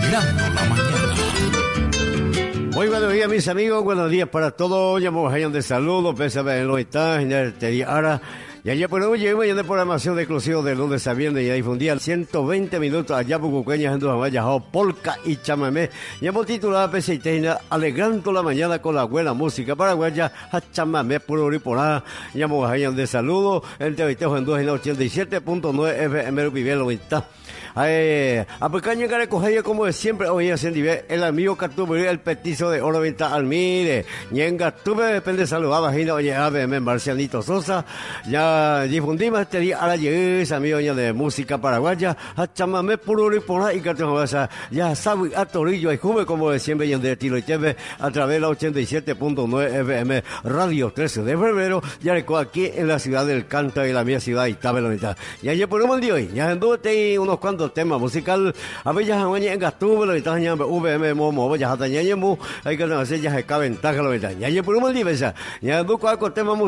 Alegrando la mañana. Muy buenos días, mis amigos. Buenos días para todos. Llamamos a de saludos. Pésame en los instantes. En el Teriara. Y allá por hoy llegamos de programación de exclusivo de lunes a viernes y difundía 120 minutos allá por Cuqueñas en Dujamaya, polka y chamamé. Y hemos titulado Peseiteina, alegrando la mañana con la buena música paraguaya, a chamamé puro riporá. Llamamos a de saludos, el Teoitejo en 87.9 FM Vivielo Vista. A pequeña que recoger como de siempre, hoy en nivel el amigo Cartubería, el petizo de Oro Venta Almire, Ñenga Tuve, depende saludaba, Gina, oye, ABM, Marcianito Sosa, ya difundimos este día a la llegada, amigo de música paraguaya, a chamamé puro y por ahí, ya sabe, a Torillo y Juve, como de siempre, y en de Tilo y Cheve, a través de la 87.9 FM, Radio 13 de febrero, ya recoge aquí en la ciudad del Canta y la mía ciudad, Itabelonita. Y ayer por el día hoy, ya anduve unos cuantos tema musical a ver ya en Gastú lo está ya VM momo ya hasta ya hay que hacer ya se caben taja lo está ya por un día ya dos cuatro temas